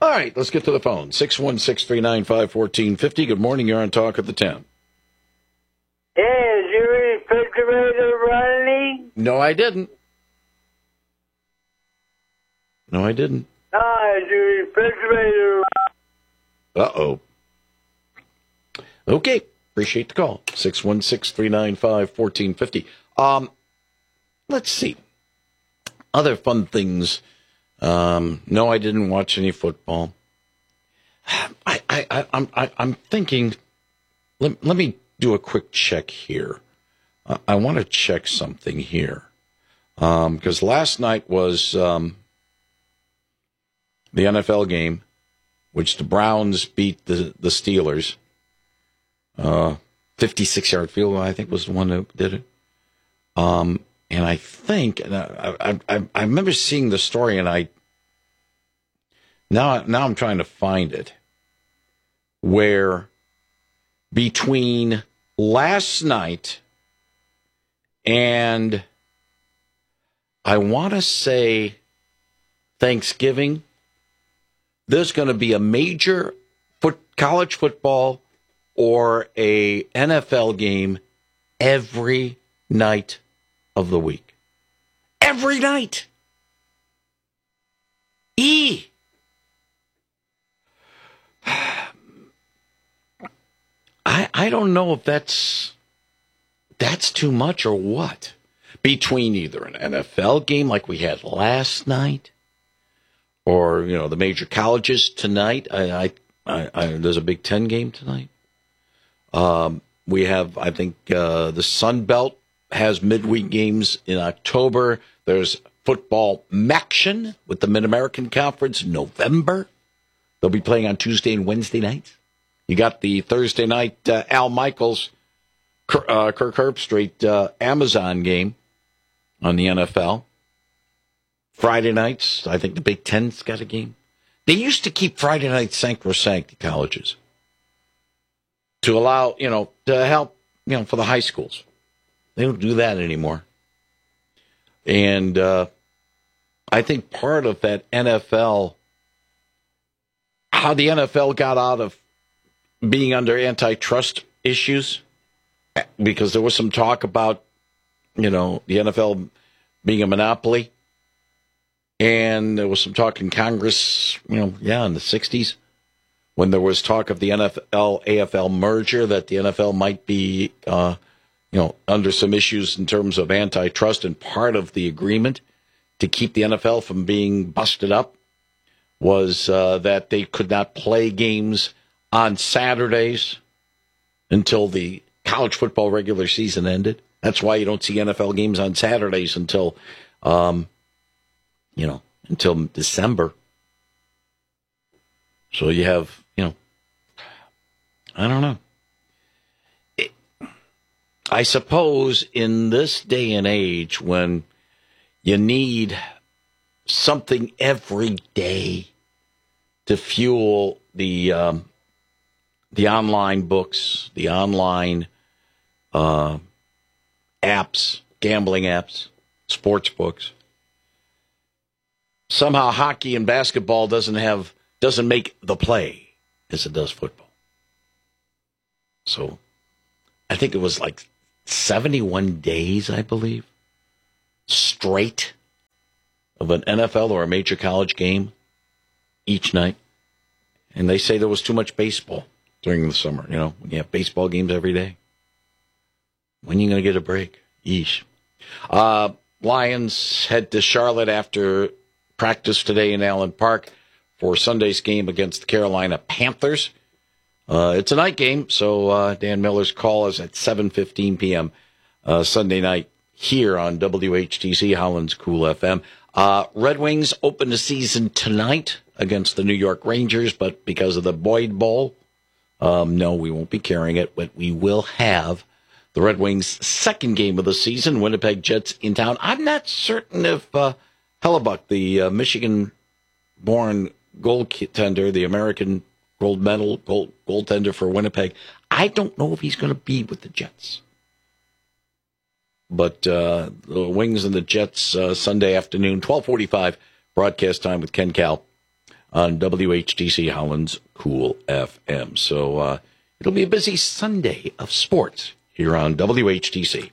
All right, let's get to the phone. 616-395-1450. Good morning. You're on Talk of the Town. Yeah, is your refrigerator running? No, I didn't. No, I didn't. No, is your refrigerator running? Uh-oh. Okay. Appreciate the call. 616-395-1450. Let's see. Other fun things. No, I didn't watch any football. I'm thinking, let me do a quick check here. I want to check something here. Because last night was the NFL game, which the Browns beat the Steelers. 56-yard field goal, I think, was the one that did it. And I think, and I remember seeing the story, and now I'm trying to find it, where between last night and I want to say Thanksgiving, there's going to be a major college football or a NFL game every night of the week. Every night. I don't know if that's too much or what. Between either an NFL game like we had last night or, the major colleges tonight. There's a Big Ten game tonight. We have, I think, the Sun Belt has midweek games in October. There's football Maction with the Mid-American Conference in November. They'll be playing on Tuesday and Wednesday nights. You got the Thursday night Al Michaels, Kirk Herbstreit Amazon game on the NFL. Friday nights, I think the Big Ten's got a game. They used to keep Friday nights sacrosanct at colleges to allow, to help, for the high schools. They don't do that anymore. And I think part of that NFL, how the NFL got out of being under antitrust issues, because there was some talk about, the NFL being a monopoly. And there was some talk in Congress, in the 60s, when there was talk of the NFL-AFL merger, that the NFL might be, under some issues in terms of antitrust. And part of the agreement to keep the NFL from being busted up was that they could not play games on Saturdays until the college football regular season ended. That's why you don't see NFL games on Saturdays until December. So you have, I don't know. I suppose in this day and age when you need something every day to fuel the online books, the online apps, gambling apps, sports books. Somehow hockey and basketball doesn't make the play as it does football. So I think it was like 71 days, I believe, straight of an NFL or a major college game each night. And they say there was too much baseball during the summer. When you have baseball games every day. When are you going to get a break? Yeesh. Lions head to Charlotte after practice today in Allen Park for Sunday's game against the Carolina Panthers. It's a night game, so Dan Miller's call is at 7:15 p.m. Sunday night here on WHTC, Holland's Cool FM. Red Wings open the season tonight against the New York Rangers, but because of the Boyd Bowl, no, we won't be carrying it, but we will have the Red Wings' second game of the season, Winnipeg Jets in town. I'm not certain if Hellebuck, the Michigan-born goaltender, the American gold medal goaltender for Winnipeg, I don't know if he's going to be with the Jets. But the Wings and the Jets Sunday afternoon, 12:45 broadcast time with Ken Cal on WHTC Holland's Cool FM. So it'll be a busy Sunday of sports here on WHTC.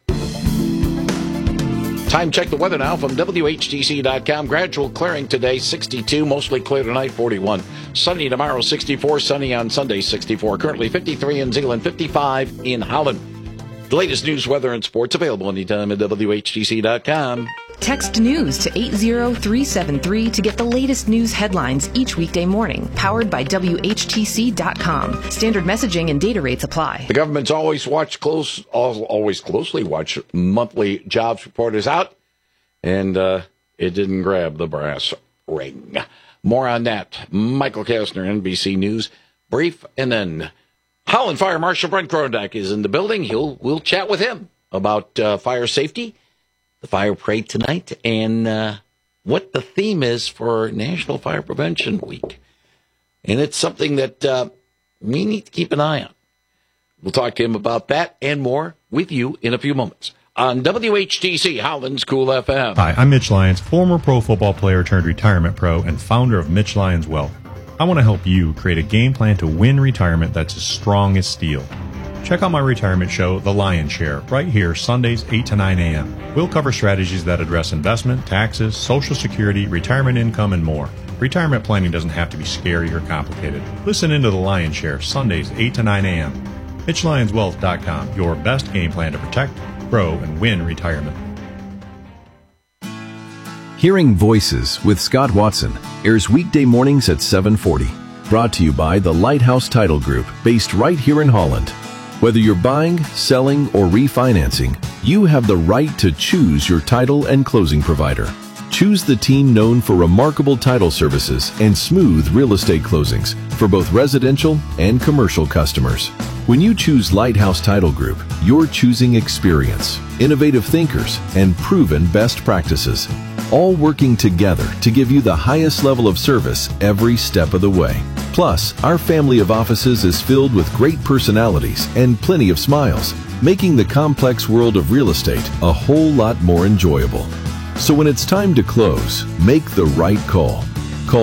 Time check the weather now from WHTC.com. Gradual clearing today, 62. Mostly clear tonight, 41. Sunny tomorrow, 64. Sunny on Sunday, 64. Currently 53 in Zeeland, 55 in Holland. The latest news, weather, and sports available anytime at WHTC.com. Text news to 80373 to get the latest news headlines each weekday morning. Powered by WHTC.com. Standard messaging and data rates apply. The government's always closely watch monthly jobs report is out, and it didn't grab the brass ring. More on that. Michael Kastner, NBC News. Brief, and then Holland Fire Marshal Brent Krondak is in the building. We'll chat with him about fire safety, the fire parade tonight, and what the theme is for National Fire Prevention Week. And it's something that we need to keep an eye on. We'll talk to him about that and more with you in a few moments on WHTC Holland's Cool FM. Hi, I'm Mitch Lyons, former pro football player turned retirement pro and founder of Mitch Lyons Wealth. I want to help you create a game plan to win retirement that's as strong as steel. Check out my retirement show, The Lion's Share, right here, Sundays, 8 to 9 a.m. We'll cover strategies that address investment, taxes, Social Security, retirement income, and more. Retirement planning doesn't have to be scary or complicated. Listen into The Lion's Share, Sundays, 8 to 9 a.m. MitchLyonsWealth.com, your best game plan to protect, grow, and win retirement. Hearing Voices with Scott Watson airs weekday mornings at 7:40. Brought to you by the Lighthouse Title Group, based right here in Holland. Whether you're buying, selling, or refinancing, you have the right to choose your title and closing provider. Choose the team known for remarkable title services and smooth real estate closings for both residential and commercial customers. When you choose Lighthouse Title Group, you're choosing experience, innovative thinkers, and proven best practices, all working together to give you the highest level of service every step of the way. Plus, our family of offices is filled with great personalities and plenty of smiles, making the complex world of real estate a whole lot more enjoyable. So when it's time to close, make the right call. Call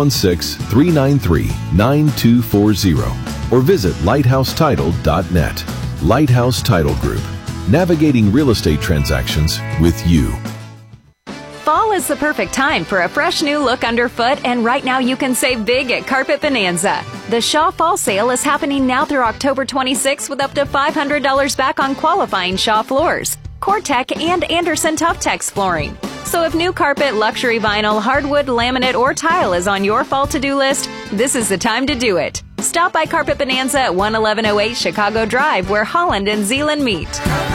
616-393-9240 or visit lighthousetitle.net. Lighthouse Title Group, navigating real estate transactions with you. Fall is the perfect time for a fresh new look underfoot, and right now you can save big at Carpet Bonanza. The Shaw Fall Sale is happening now through October 26th with up to $500 back on qualifying Shaw floors, Cortec, and Anderson ToughTex flooring. So if new carpet, luxury vinyl, hardwood, laminate, or tile is on your fall to-do list, this is the time to do it. Stop by Carpet Bonanza at 11108 Chicago Drive, where Holland and Zeeland meet.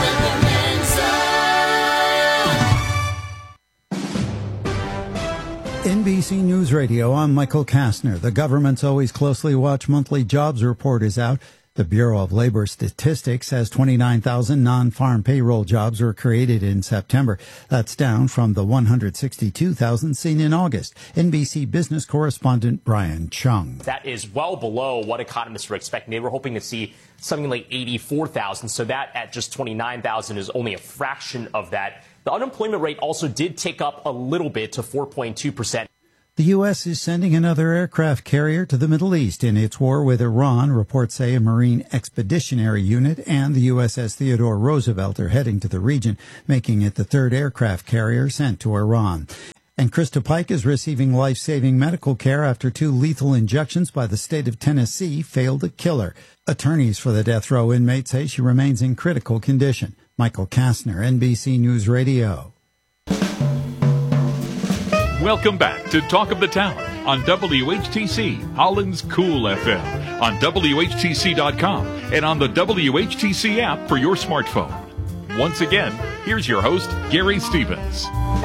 NBC News Radio, I'm Michael Kastner. The government's always closely watched monthly jobs report is out. The Bureau of Labor Statistics says 29,000 non-farm payroll jobs were created in September. That's down from the 162,000 seen in August. NBC business correspondent Brian Chung. That is well below what economists were expecting. They were hoping to see something like 84,000. So that at just 29,000 is only a fraction of that. The unemployment rate also did tick up a little bit to 4.2%. The U.S. is sending another aircraft carrier to the Middle East in its war with Iran. Reports say a Marine Expeditionary Unit and the USS Theodore Roosevelt are heading to the region, making it the third aircraft carrier sent to Iran. And Krista Pike is receiving life-saving medical care after 2 lethal injections by the state of Tennessee failed to kill her. Attorneys for the death row inmate say she remains in critical condition. Michael Kastner, NBC News Radio. Welcome back to Talk of the Town on WHTC, Holland's Cool FM, on WHTC.com, and on the WHTC app for your smartphone. Once again, here's your host, Gary Stevens.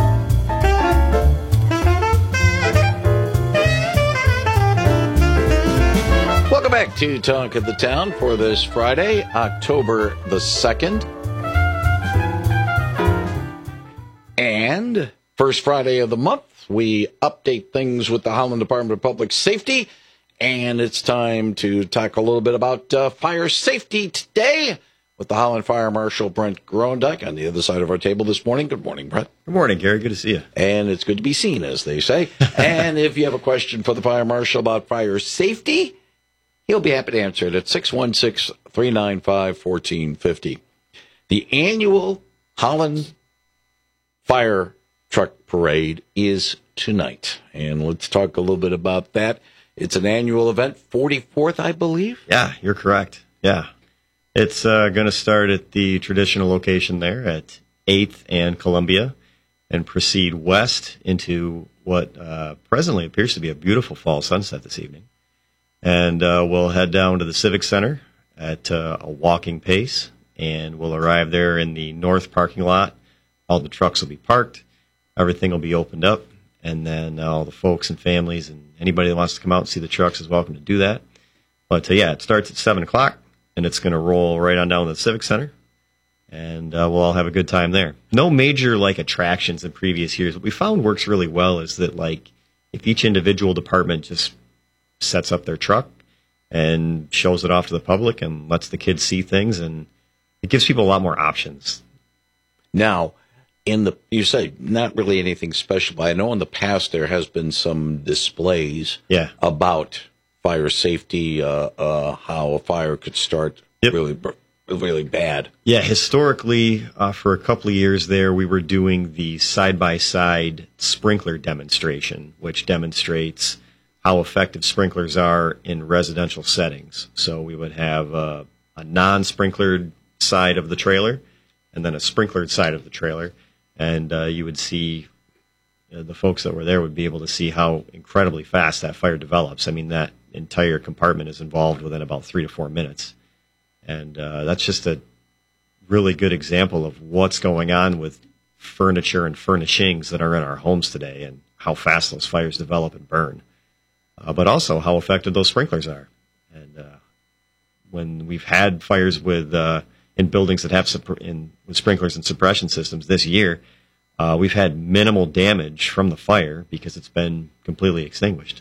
Welcome back to Talk of the Town for this Friday, October the 2nd. And first Friday of the month, we update things with the Holland Department of Public Safety. And it's time to talk a little bit about fire safety today with the Holland Fire Marshal Brent Grondike on the other side of our table this morning. Good morning, Brent. Good morning, Gary. Good to see you. And it's good to be seen, as they say. And if you have a question for the Fire Marshal about fire safety, he'll be happy to answer it at 616-395-1450. The annual Holland Fire Truck Parade is tonight. And let's talk a little bit about that. It's an annual event, 44th, I believe? Yeah, you're correct. Yeah. It's going to start at the traditional location there at 8th and Columbia and proceed west into what presently appears to be a beautiful fall sunset this evening. And we'll head down to the Civic Center at a walking pace, and we'll arrive there in the north parking lot. All the trucks will be parked. Everything will be opened up, and then all the folks and families and anybody that wants to come out and see the trucks is welcome to do that. But, it starts at 7 o'clock, and it's going to roll right on down to the Civic Center, and we'll all have a good time there. No major, attractions in previous years. What we found works really well is that, if each individual department just sets up their truck and shows it off to the public and lets the kids see things, and it gives people a lot more options. Now, you say not really anything special, but I know in the past there has been some displays about fire safety, how a fire could start really bad. Yeah, historically, for a couple of years there, we were doing the side-by-side sprinkler demonstration, which demonstrates how effective sprinklers are in residential settings. So we would have a non-sprinklered side of the trailer and then a sprinklered side of the trailer. And you would see the folks that were there would be able to see how incredibly fast that fire develops. I mean, that entire compartment is involved within about 3 to 4 minutes. And that's just a really good example of what's going on with furniture and furnishings that are in our homes today and how fast those fires develop and burn. But also how effective those sprinklers are. And when we've had fires with in buildings that have with sprinklers and suppression systems this year, we've had minimal damage from the fire because it's been completely extinguished.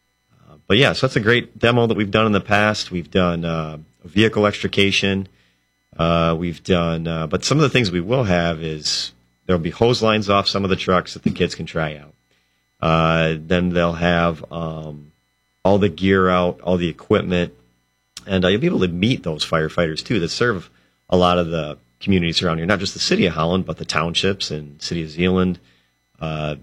So that's a great demo that we've done in the past. We've done vehicle extrication. We've done, but some of the things we will have is there'll be hose lines off some of the trucks that the kids can try out. Then they'll have all the gear out, all the equipment, and you'll be able to meet those firefighters too that serve a lot of the communities around here, not just the city of Holland, but the townships and city of Zeeland, all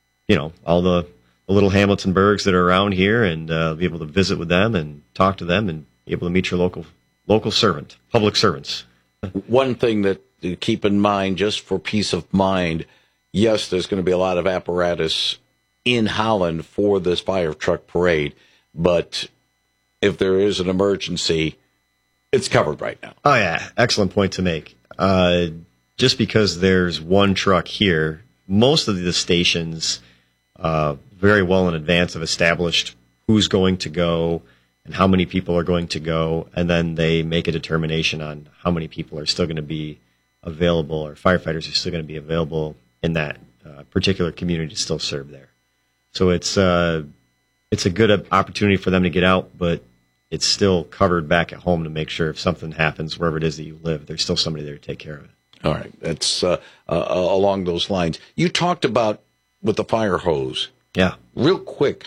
the little hamlets and burgs that are around here, and be able to visit with them and talk to them and be able to meet your local servant, public servants. One thing that to keep in mind, just for peace of mind, yes, there's going to be a lot of apparatus in Holland for this fire truck parade, but if there is an emergency, it's covered right now. Oh, yeah. Excellent point to make. Just because there's one truck here, most of the stations very well in advance have established who's going to go and how many people are going to go, and then they make a determination on how many people are still going to be available, or firefighters are still going to be available in that particular community to still serve there. So it's a good opportunity for them to get out, but it's still covered back at home to make sure if something happens wherever it is that you live, there's still somebody there to take care of it. All right. That's along those lines. You talked about with the fire hose. Yeah. Real quick,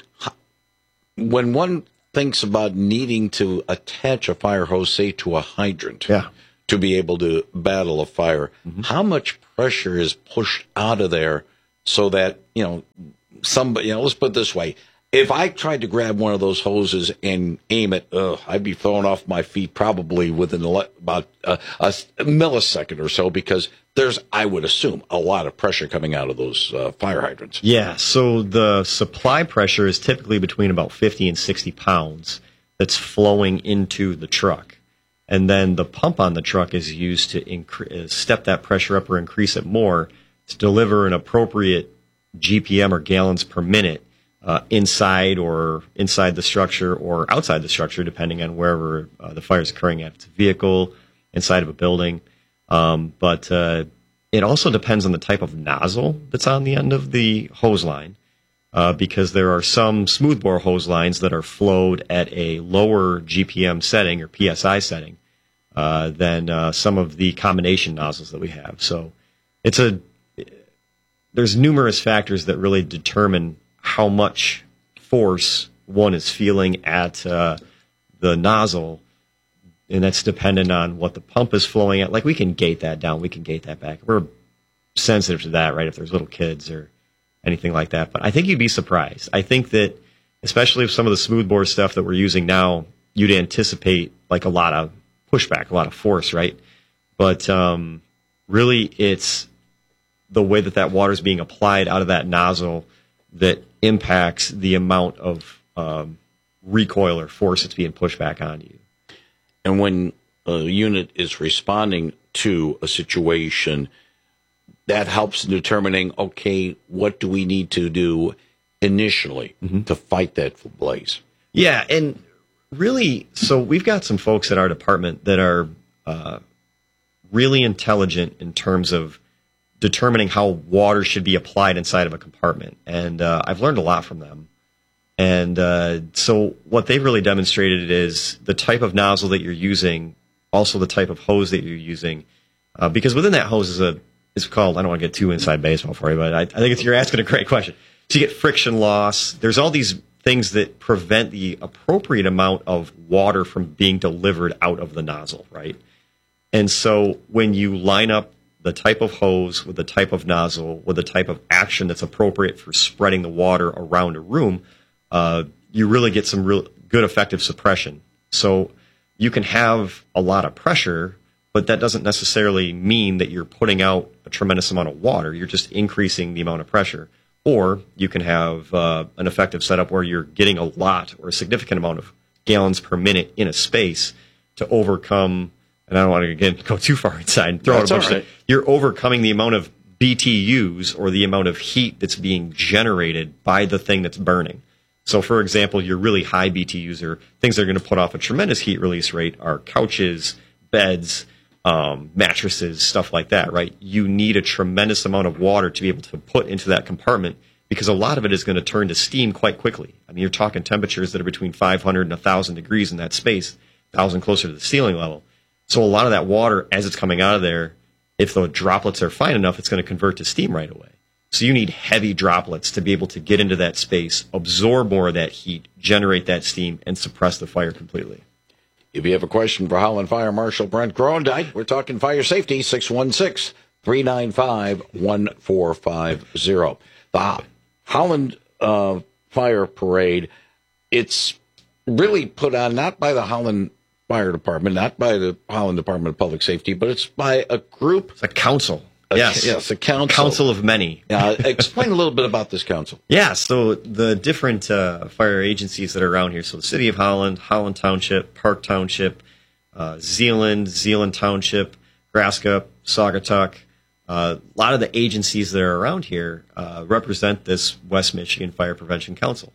when one thinks about needing to attach a fire hose, say, to a hydrant to be able to battle a fire, how much pressure is pushed out of there so that, somebody, let's put it this way. If I tried to grab one of those hoses and aim it, I'd be thrown off my feet probably within about a millisecond or so, because there's, I would assume, a lot of pressure coming out of those fire hydrants. Yeah, so the supply pressure is typically between about 50 and 60 pounds that's flowing into the truck. And then the pump on the truck is used to step that pressure up or increase it more to deliver an appropriate GPM or gallons per minute inside the structure or outside the structure, depending on wherever the fire is occurring at. If it's a vehicle, inside of a building. But it also depends on the type of nozzle that's on the end of the hose line, because there are some smoothbore hose lines that are flowed at a lower GPM setting or PSI setting, than some of the combination nozzles that we have. So there's numerous factors that really determine how much force one is feeling at the nozzle, and that's dependent on what the pump is flowing at. Like, we can gate that down, we can gate that back. We're sensitive to that, right, if there's little kids or anything like that. But I think you'd be surprised. I think that, especially with some of the smoothbore stuff that we're using now, you'd anticipate like a lot of pushback, a lot of force, right? But really, it's the way that water is being applied out of that nozzle that impacts the amount of recoil or force that's being pushed back on you. And when a unit is responding to a situation, that helps in determining, okay, what do we need to do initially to fight that blaze? Yeah, and really, so we've got some folks at our department that are really intelligent in terms of determining how water should be applied inside of a compartment. And I've learned a lot from them. And so what they've really demonstrated is the type of nozzle that you're using, also the type of hose that you're using, because within that hose is called, I don't want to get too inside baseball for you, but I think you're asking a great question. So you get friction loss. There's all these things that prevent the appropriate amount of water from being delivered out of the nozzle, right? And so when you line up the type of hose with the type of nozzle with the type of action that's appropriate for spreading the water around a room, you really get some real good effective suppression. So you can have a lot of pressure, but that doesn't necessarily mean that you're putting out a tremendous amount of water. You're just increasing the amount of pressure. Or you can have an effective setup where you're getting a lot or a significant amount of gallons per minute in a space to overcome, and I don't want to, again, go too far inside and throw out a bunch of stuff. You're overcoming the amount of BTUs or the amount of heat that's being generated by the thing that's burning. So, for example, your really high BTUs or things that are going to put off a tremendous heat release rate are couches, beds, mattresses, stuff like that, right? You need a tremendous amount of water to be able to put into that compartment because a lot of it is going to turn to steam quite quickly. I mean, you're talking temperatures that are between 500 and 1,000 degrees in that space, 1,000 closer to the ceiling level. So a lot of that water, as it's coming out of there, if the droplets are fine enough, it's going to convert to steam right away. So you need heavy droplets to be able to get into that space, absorb more of that heat, generate that steam, and suppress the fire completely. If you have a question for Holland Fire Marshal Brent Grondike, we're talking fire safety, 616-395-1450. The Holland Fire Parade, it's really put on not by the Holland Fire Department, not by the Holland Department of Public Safety, but it's by a group. It's a council. Yes, a council. Council of many. Explain a little bit about this council. Yeah, so the different fire agencies that are around here, so the City of Holland, Holland Township, Park Township, Zeeland Township, Grascup, Saugatuck, a lot of the agencies that are around here represent this West Michigan Fire Prevention Council.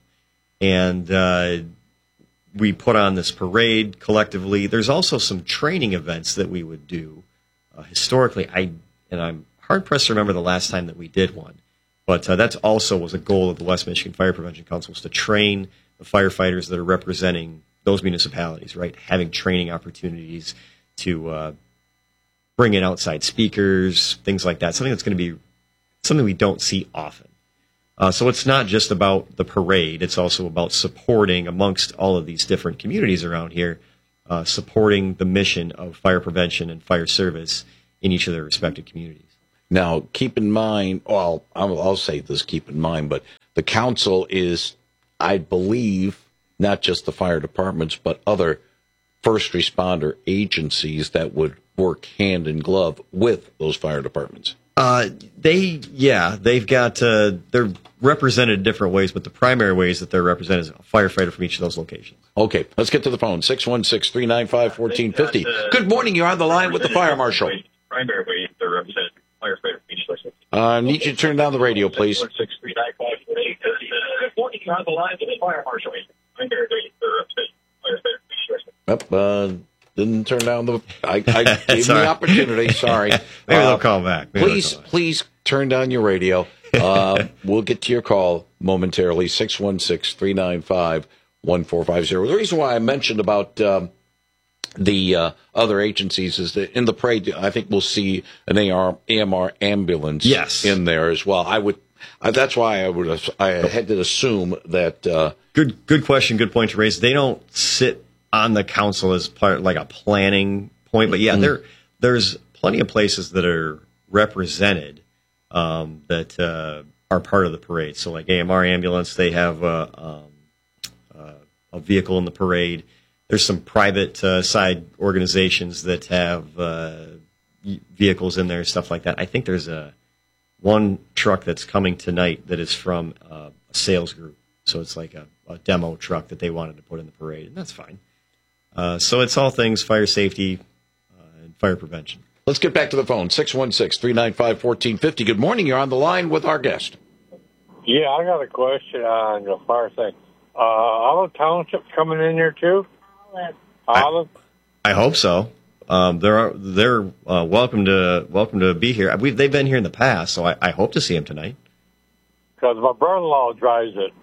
And we put on this parade collectively. There's also some training events that we would do. Historically, I'm hard-pressed to remember the last time that we did one. But that's also was a goal of the West Michigan Fire Prevention Council, was to train the firefighters that are representing those municipalities, right? Having training opportunities to bring in outside speakers, things like that. Something that's going to be something we don't see often. So it's not just about the parade. It's also about supporting amongst all of these different communities around here, supporting the mission of fire prevention and fire service in each of their respective communities. Now, keep in mind, well, I'll say this, keep in mind, but the council is, I believe, not just the fire departments, but other first responder agencies that would work hand in glove with those fire departments. They've got, they're represented in different ways, but the primary ways that they're represented is a firefighter from each of those locations. Okay, let's get to the phone, 616-395-1450. Good morning, you're on the line with the fire marshal. Primary way they're represented, firefighter from each location. I need you to turn down the radio, please. 616-395-1450. Good morning, you're on the line with the fire marshal. Primary way they're represented, firefighter from each location. Didn't turn down the. I gave you the opportunity. Sorry. Maybe they'll call back. Please turn down your radio. We'll get to your call momentarily. 616-395-1450. The reason why I mentioned about the other agencies is that in the parade, I think we'll see an AMR ambulance in there as well. That's why I had to assume that. Good question. Good point to raise. They don't sit on the council as part like a planning point, but there's plenty of places that are represented that are part of the parade. So like AMR ambulance, they have a vehicle in the parade. There's some private side organizations that have vehicles in there, stuff like that. I think there's one truck that's coming tonight that is from a sales group. So it's like a demo truck that they wanted to put in the parade, and that's fine. So it's all things fire safety and fire prevention. Let's get back to the phone. 616-395-1450. Good morning. You're on the line with our guest. Yeah, I got a question on the fire thing. Olive Township coming in here too? Olive? I hope so. They're welcome to be here. They've been here in the past, so I hope to see them tonight. Because my brother-in-law drive them.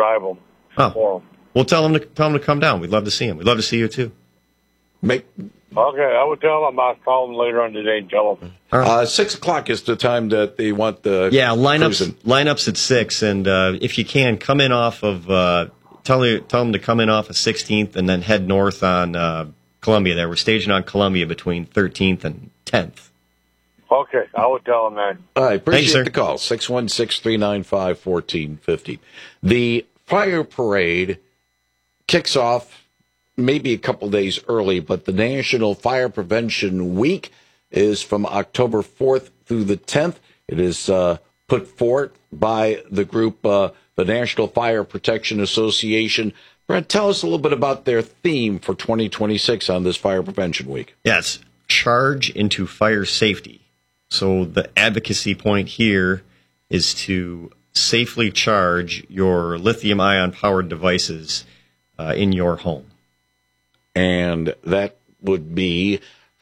Oh, well, tell them to come down. We'd love to see them. We'd love to see you too. Okay, I would tell them. I'll call them later on today and tell them. 6 o'clock is the time that they want the lineups at 6, and if you can come in off of tell them to come in off of 16th and then head north on Columbia. There, we're staging on Columbia between 13th and 10th. Okay, I will tell them that. I appreciate the call. 616-395-1450. The fire parade kicks off maybe a couple days early, but the National Fire Prevention Week is from October 4th through the 10th. It is put forth by the group, the National Fire Protection Association. Brent, tell us a little bit about their theme for 2026 on this Fire Prevention Week. Yes, charge into fire safety. So the advocacy point here is to safely charge your lithium-ion powered devices in your home. And that would be,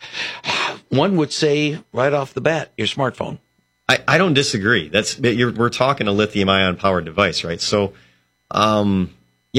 one would say right off the bat, your smartphone. I don't disagree. We're talking a lithium-ion powered device, right? So, I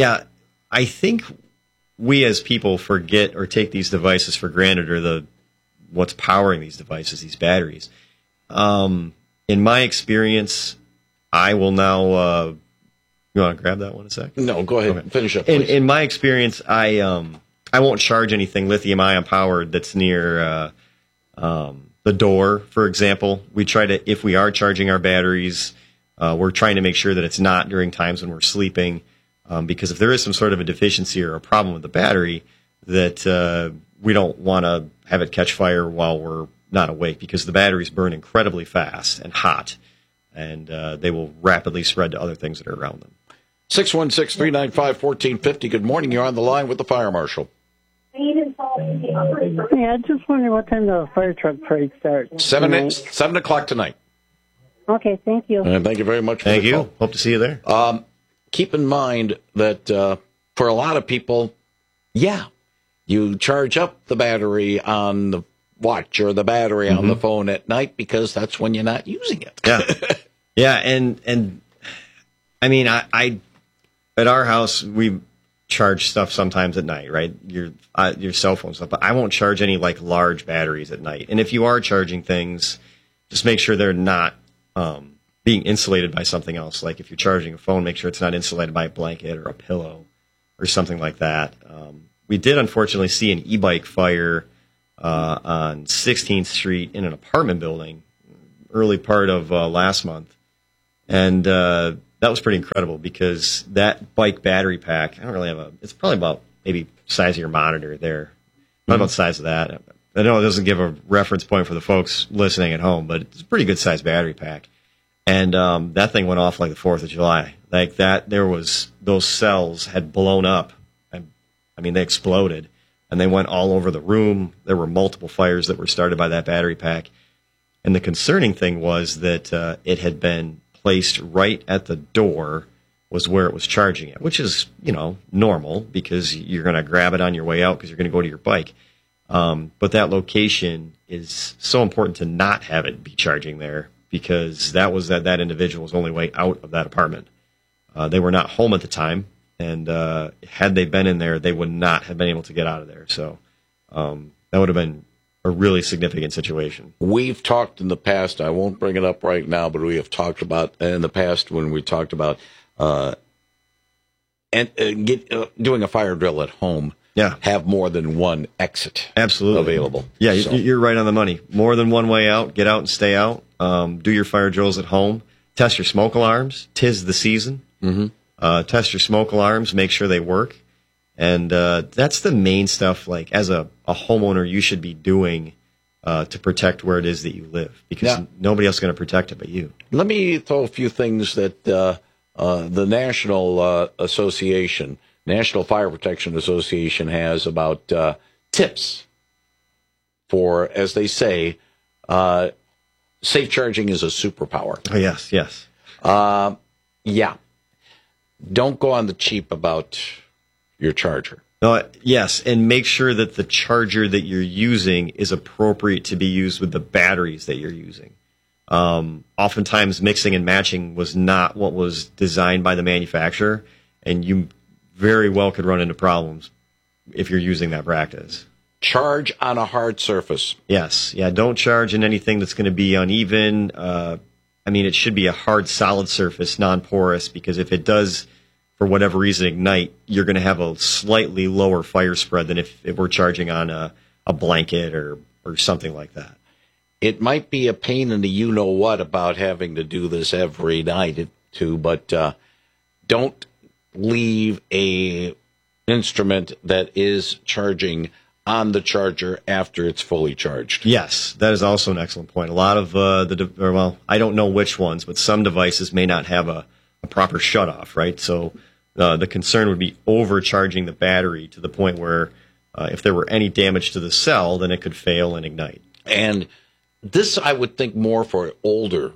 think we as people forget or take these devices for granted, or what's powering these devices, these batteries. In my experience, I will now. You want to grab that one a sec? No, go ahead. Okay. Finish up, please. In my experience, I won't charge anything lithium-ion powered that's near the door, for example. We try to, if we are charging our batteries, we're trying to make sure that it's not during times when we're sleeping, because if there is some sort of a deficiency or a problem with the battery, that we don't want to have it catch fire while we're not awake, because the batteries burn incredibly fast and hot, and they will rapidly spread to other things that are around them. 616-395-1450. Good morning. You're on the line with the fire marshal. Yeah, I just wonder what time the fire truck parade starts. 7 o'clock tonight. Okay, thank you. And thank you very much for the call. Hope to see you there. Keep in mind that for a lot of people, you charge up the battery on the watch or the battery on the phone at night because that's when you're not using it. And I mean, I at our house we charge stuff sometimes at night, right? Your cell phone stuff, but I won't charge any like large batteries at night. And if you are charging things, just make sure they're not being insulated by something else. Like if you're charging a phone, make sure it's not insulated by a blanket or a pillow or something like that. We did unfortunately see an e-bike fire on 16th Street in an apartment building early part of last month. And that was pretty incredible because that bike battery pack, I don't really have it's probably about maybe size of your monitor there. Not about the size of that. I know it doesn't give a reference point for the folks listening at home, but it's a pretty good size battery pack. And that thing went off like the 4th of July. Like that, those cells had blown up. And, I mean, they exploded. And they went all over the room. There were multiple fires that were started by that battery pack. And the concerning thing was that it had been placed right at the door was where it was charging it, which is, normal because you're going to grab it on your way out because you're going to go to your bike. But that location is so important to not have it be charging there because that was that individual's only way out of that apartment. They were not home at the time, and had they been in there, they would not have been able to get out of there. So that would have been a really significant situation. We've talked in the past, I won't bring it up right now, but we have talked about in the past when we talked about doing a fire drill at home. Yeah. Have more than one exit available. Yeah, so. You're right on the money. More than one way out. Get out and stay out. Do your fire drills at home. Test your smoke alarms. 'Tis the season. Mm-hmm. Test your smoke alarms. Make sure they work. And that's the main stuff, like, as a homeowner, you should be doing to protect where it is that you live. Because nobody else is going to protect it but you. Let me throw a few things that the National Association, National Fire Protection Association, has about tips for, as they say, safe charging is a superpower. Oh, yes, yes. Yeah. Don't go on the cheap about your charger. Yes, and make sure that the charger that you're using is appropriate to be used with the batteries that you're using. Oftentimes, mixing and matching was not what was designed by the manufacturer, and you very well could run into problems if you're using that practice. Charge on a hard surface. Yes. Yeah, don't charge in anything that's going to be uneven. It should be a hard, solid surface, non-porous, because if it does, for whatever reason, ignite, you're going to have a slightly lower fire spread than if we're charging on a blanket or something like that. It might be a pain in the you-know-what about having to do this every night, too, but don't leave a instrument that is charging on the charger after it's fully charged. Yes, that is also an excellent point. A lot of I don't know which ones, but some devices may not have a proper shutoff, right? So the concern would be overcharging the battery to the point where if there were any damage to the cell, then it could fail and ignite. And this, I would think, more for older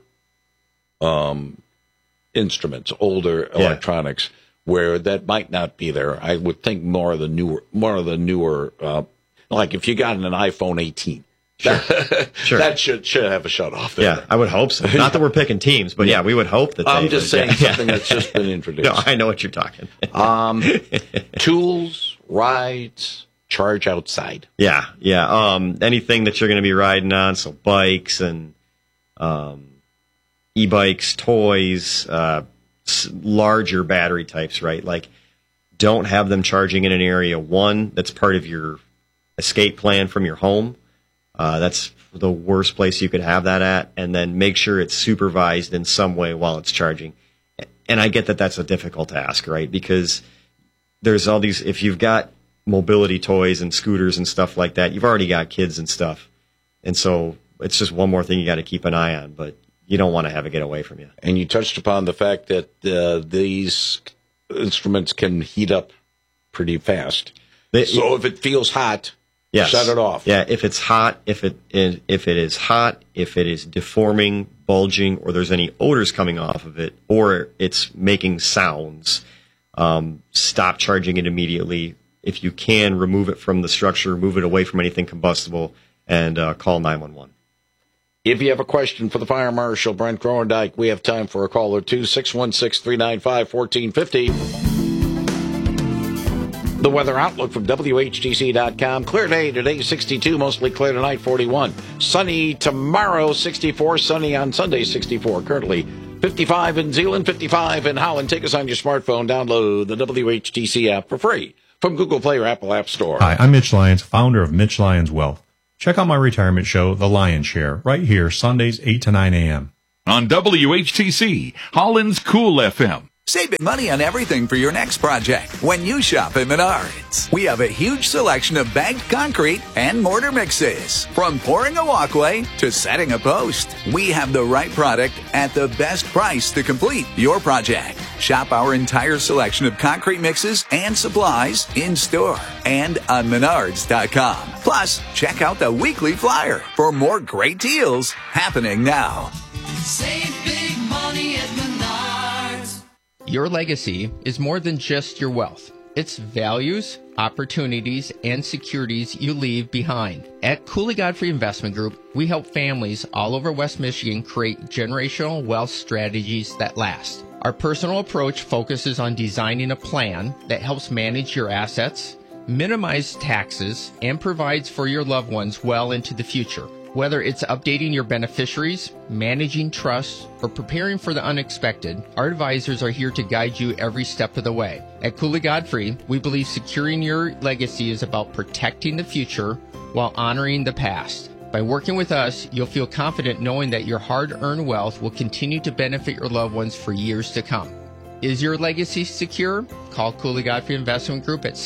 instruments, older electronics, where that might not be there. I would think more of the newer, like if you got an iPhone 18. Sure. That should have a shutoff there. Yeah, I would hope so. Not that we're picking teams, but we would hope that. I'm just saying something that's just been introduced. No, I know what you're talking. Tools, rides, charge outside. Yeah. Anything that you're going to be riding on, so bikes and e-bikes, toys, larger battery types, right? Like, don't have them charging in an area, one, that's part of your escape plan from your home. That's the worst place you could have that at. And then make sure it's supervised in some way while it's charging. And I get that that's a difficult task, right? Because there's all these, if you've got mobility toys and scooters and stuff like that, you've already got kids and stuff. And so it's just one more thing you got to keep an eye on, but you don't want to have it get away from you. And you touched upon the fact that these instruments can heat up pretty fast. So if it feels hot, shut it off. Yeah, if it's hot, if it is deforming, bulging, or there's any odors coming off of it, or it's making sounds, stop charging it immediately. If you can, remove it from the structure, move it away from anything combustible, and call 911. If you have a question for the Fire Marshal, Brent Groendyke, we have time for a call or two, 616-395-1450. The weather outlook from WHTC.com. Clear day today, 62. Mostly clear tonight, 41. Sunny tomorrow, 64. Sunny on Sunday, 64. Currently 55 in Zeeland, 55 in Holland. Take us on your smartphone. Download the WHTC app for free from Google Play or Apple App Store. Hi, I'm Mitch Lyons, founder of Mitch Lyons Wealth. Check out my retirement show, The Lion's Share, right here, Sundays, 8 to 9 a.m. On WHTC, Holland's Cool FM. Save big money on everything for your next project when you shop at Menards. We have a huge selection of bagged concrete and mortar mixes. From pouring a walkway to setting a post, we have the right product at the best price to complete your project. Shop our entire selection of concrete mixes and supplies in store and on Menards.com. Plus, check out the weekly flyer for more great deals happening now. Save big money at Menards. Your legacy is more than just your wealth. It's values, opportunities, and securities you leave behind. At Cooley Godfrey Investment Group, we help families all over West Michigan create generational wealth strategies that last. Our personal approach focuses on designing a plan that helps manage your assets, minimizes taxes, and provides for your loved ones well into the future. Whether it's updating your beneficiaries, managing trusts, or preparing for the unexpected, our advisors are here to guide you every step of the way. At Cooley Godfrey, we believe securing your legacy is about protecting the future while honoring the past. By working with us, you'll feel confident knowing that your hard-earned wealth will continue to benefit your loved ones for years to come. Is your legacy secure? Call Cooley Godfrey Investment Group at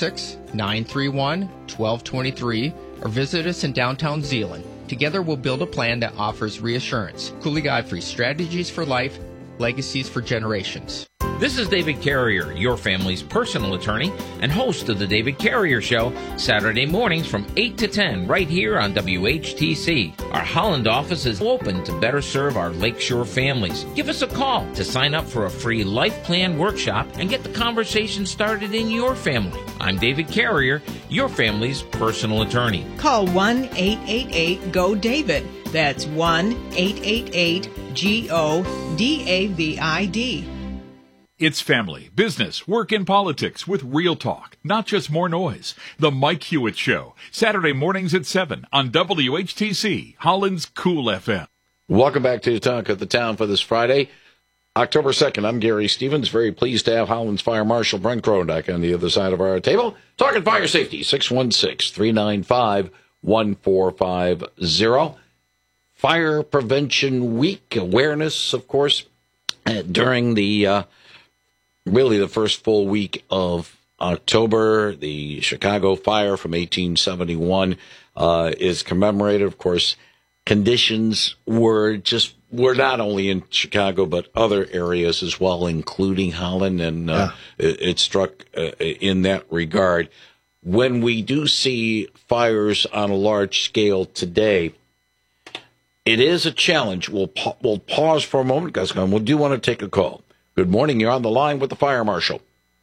616-931-1223 or visit us in downtown Zeeland. Together we'll build a plan that offers reassurance. Cooley Godfrey, strategies for life, legacies for generations. This is David Carrier, your family's personal attorney and host of The David Carrier Show, Saturday mornings from 8 to 10 right here on WHTC. Our Holland office is open to better serve our Lakeshore families. Give us a call to sign up for a free life plan workshop and get the conversation started in your family. I'm David Carrier, your family's personal attorney. Call 1-888-GO-DAVID. That's 1-888-GO-DAVID. It's family, business, work, and politics with real talk, not just more noise. The Mike Hewitt Show, Saturday mornings at 7 on WHTC, Holland's Cool FM. Welcome back to Talk of the Town for this Friday, October 2nd. I'm Gary Stevens. Very pleased to have Holland's Fire Marshal Brent Kronak on the other side of our table. Talking fire safety, 616-395-1450. Fire Prevention Week, awareness, of course, during the really the first full week of October. The Chicago fire from 1871 is commemorated. Of course, conditions were not only in Chicago, but other areas as well, including Holland, and it struck in that regard. When we do see fires on a large scale today, it is a challenge. We'll pause for a moment, guys. We do want to take a call. Good morning. You're on the line with the fire marshal.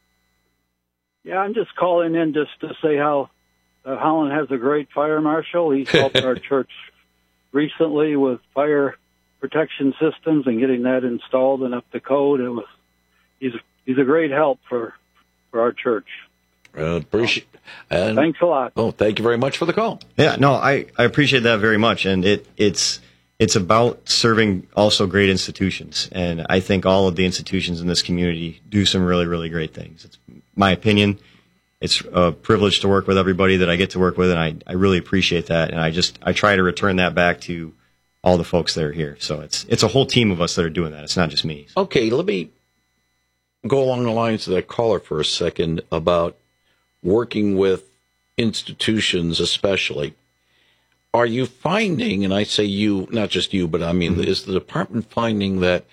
Yeah, I'm just calling in just to say how Holland has a great fire marshal. He's helped our church recently with fire protection systems and getting that installed and up to code. He's a great help for our church. Appreciate. Thanks a lot. Oh, thank you very much for the call. Yeah, no, I appreciate that very much, and it's about serving also great institutions, and I think all of the institutions in this community do some really, really great things. It's my opinion. It's a privilege to work with everybody that I get to work with, and I really appreciate that, and I try to return that back to all the folks that are here. So it's a whole team of us that are doing that. It's not just me. Okay, let me go along the lines of that caller for a second about working with institutions especially. Are you finding, and I say you, not just you, but I mean, is the department finding that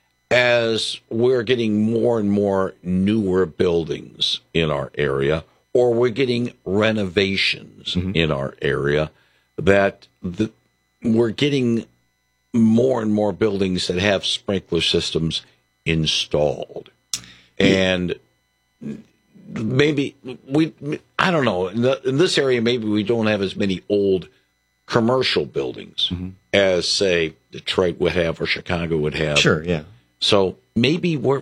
as we're getting more and more newer buildings in our area, or we're getting renovations in our area, that we're getting more and more buildings that have sprinkler systems installed? And maybe I don't know, in this area, maybe we don't have as many old commercial buildings as, say, Detroit would have or Chicago would have. Sure, yeah. So maybe we're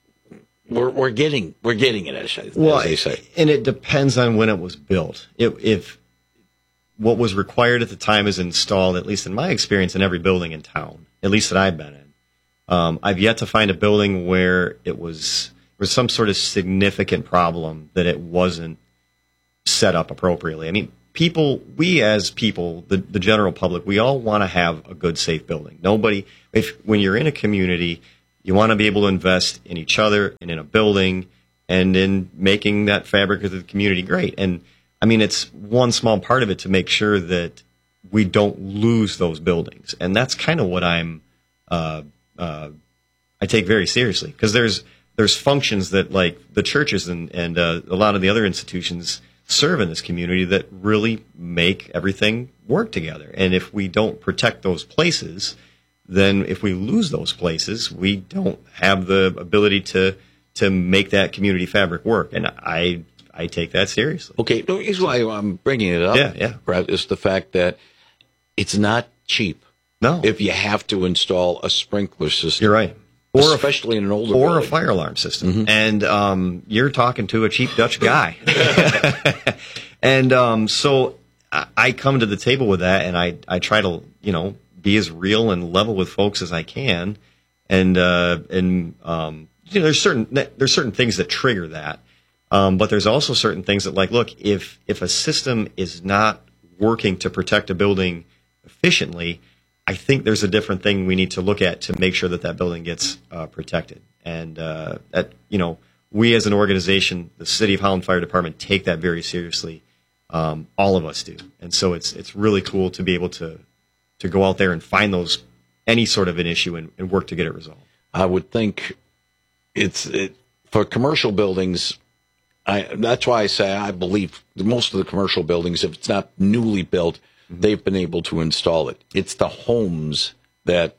getting it, as they say. And it depends on when it was built. If what was required at the time is installed, at least in my experience, in every building in town, at least that I've been in, I've yet to find a building where there was some sort of significant problem that it wasn't set up appropriately. I mean, we as people, the general public, we all want to have a good, safe building. When you're in a community, you want to be able to invest in each other and in a building and in making that fabric of the community great. And I mean, it's one small part of it to make sure that we don't lose those buildings. And that's kind of what I take very seriously, because there's functions that, like the churches and a lot of the other institutions serve in this community, that really make everything work together. And if we don't protect those places, then if we lose those places, we don't have the ability to make that community fabric work. And I take that seriously. Okay, the reason why I'm bringing it up, Brad, is the fact that it's not cheap. No. If you have to install a sprinkler system. You're right. especially in an older or building. a fire alarm system. And you're talking to a cheap Dutch guy. And so I come to the table with that, and I try to, be as real and level with folks as I can. And there's certain things that trigger that. But there's also certain things that, like, look, if a system is not working to protect a building efficiently, I think there's a different thing we need to look at to make sure that building gets protected. And we as an organization, the City of Holland Fire Department, take that very seriously. All of us do. And so it's really cool to be able to go out there and find any sort of an issue and work to get it resolved. I would think for commercial buildings. That's why I say I believe most of the commercial buildings, if it's not newly built, they've been able to install it. It's the homes that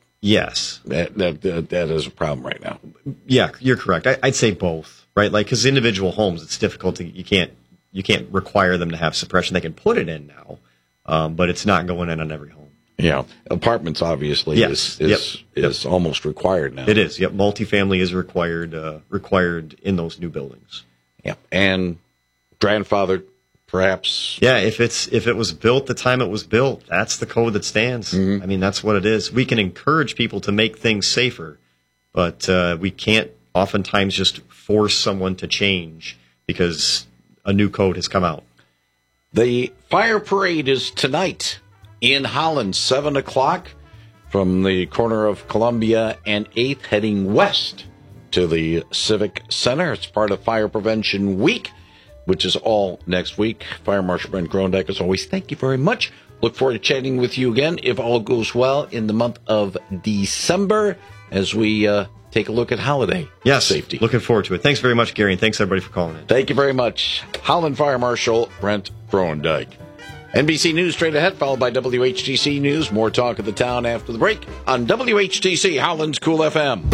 that is a problem right now. Yeah, you're correct. I'd say both, right? Like, because individual homes, it's difficult you can't require them to have suppression. They can put it in now, but it's not going in on every home. Yeah, apartments obviously is almost required now. It is. Yep, multifamily is required in those new buildings. Yeah, and grandfathered, perhaps. Yeah, if it was built the time it was built, that's the code that stands. I mean, that's what it is. We can encourage people to make things safer, but we can't oftentimes just force someone to change because a new code has come out. The fire parade is tonight in Holland, 7 o'clock, from the corner of Columbia and 8th, heading west to the Civic Center. It's part of Fire Prevention Week, which is all next week. Fire Marshal Brent Grondyke, as always, thank you very much. Look forward to chatting with you again, if all goes well, in the month of December as we take a look at holiday safety. Looking forward to it. Thanks very much, Gary, and thanks, everybody, for calling in. Thank you very much. Holland Fire Marshal Brent Grondyke. NBC News straight ahead, followed by WHTC News. More talk of the town after the break on WHTC, Holland's Cool FM.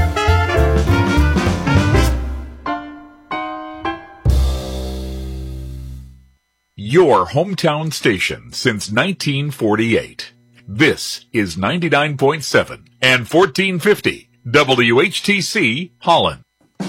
Your hometown station since 1948. This is 99.7 and 1450 WHTC Holland.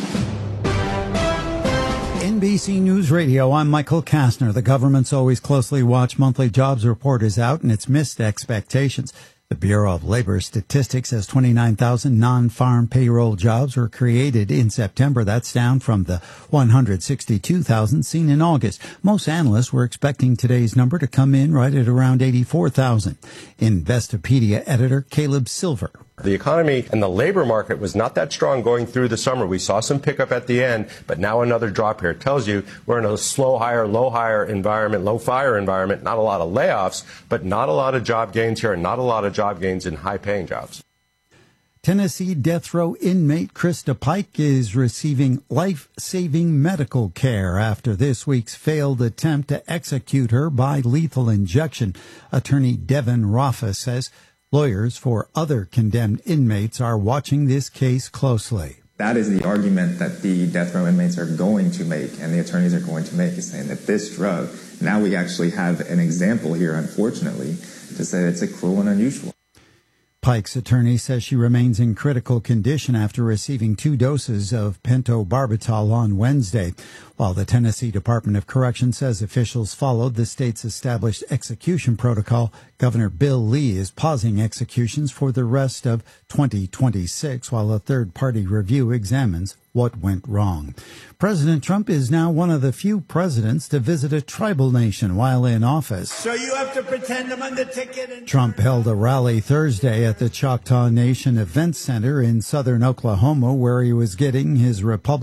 NBC News Radio, I'm Michael Kastner. The government's always closely watched monthly jobs report is out, and it's missed expectations. The Bureau of Labor Statistics says 29,000 non-farm payroll jobs were created in September. That's down from the 162,000 seen in August. Most analysts were expecting today's number to come in right at around 84,000. Investopedia editor Caleb Silver. The economy and the labor market was not that strong going through the summer. We saw some pickup at the end, but now another drop here. It tells you we're in a slow hire, low hire environment, low fire environment, not a lot of layoffs, but not a lot of job gains here and not a lot of job gains in high-paying jobs. Tennessee death row inmate Krista Pike is receiving life-saving medical care after this week's failed attempt to execute her by lethal injection. Attorney Devin Raffa says lawyers for other condemned inmates are watching this case closely. That is the argument that the death row inmates are going to make and the attorneys are going to make, is saying that this drug, now we actually have an example here, unfortunately, to say it's a cruel and unusual. Pike's attorney says she remains in critical condition after receiving 2 doses of pentobarbital on Wednesday. While the Tennessee Department of Corrections says officials followed the state's established execution protocol, Governor Bill Lee is pausing executions for the rest of 2026 while a third-party review examines what went wrong. President Trump is now one of the few presidents to visit a tribal nation while in office. So you have to pretend I'm on the ticket. And Trump held a rally Thursday at the Choctaw Nation Event Center in southern Oklahoma, where he was getting his Republican